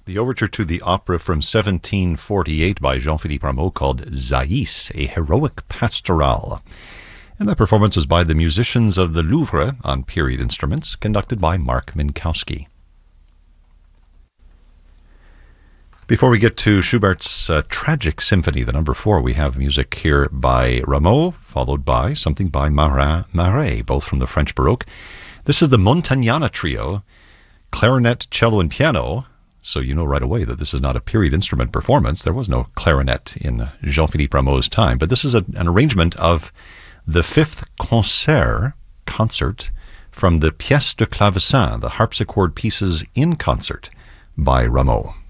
The overture to the opera from 1748 by Jean-Philippe Rameau called Zaïs, a heroic pastoral. And that performance was by the musicians of the Louvre on period instruments, conducted by Mark Minkowski. Before we get to Schubert's Tragic Symphony, the number 4, we have music here by Rameau, followed by something by Marais, both from the French Baroque. This is the Montagnana Trio, clarinet, cello, and piano. So you know right away that this is not a period instrument performance. There was no clarinet in Jean-Philippe Rameau's time, but this is an arrangement of the 5th concert from the Pièce de Clavecin, the harpsichord pieces in concert by Rameau.